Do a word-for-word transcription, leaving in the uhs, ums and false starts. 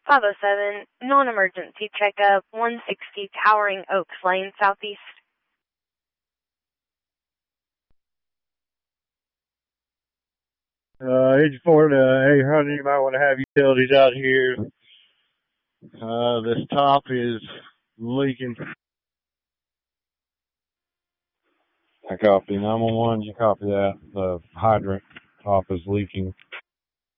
five oh seven, non-emergency checkup, one sixty Towering Oaks Lane, Southeast. Uh, eighty-four to eight hundred, you might want to have utilities out here. Uh, this top is leaking. I copy. nine one one, you copy that. The hydrant top is leaking.